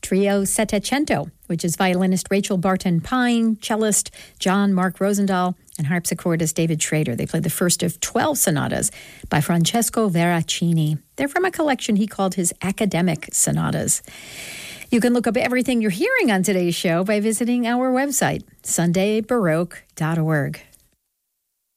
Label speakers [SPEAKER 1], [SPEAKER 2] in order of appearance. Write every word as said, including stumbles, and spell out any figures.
[SPEAKER 1] Trio Settecento, which is violinist Rachel Barton Pine, cellist John Mark Rosendahl, and harpsichordist David Schrader. They played the first of twelve sonatas by Francesco Veracini. They're from a collection he called his Academic Sonatas. You can look up everything you're hearing on today's show by visiting our website, sunday baroque dot org.